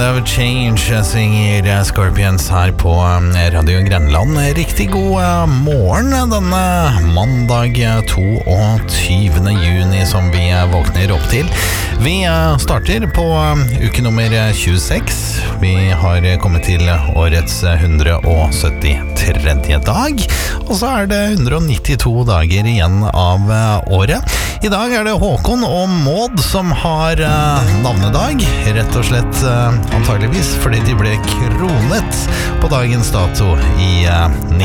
of Change synger Scorpions her på Radio Grenland. Riktig god morgen denne mandag 22. juni som vi våkner opp til. Vi starter på uke nummer 26. Vi har kommet til årets 173. dag, og så det 192 dager igjen av året. I dag det Håkon og Maud som har navnedag, rett og slett antageligvis fordi de ble kronet på dagens dato i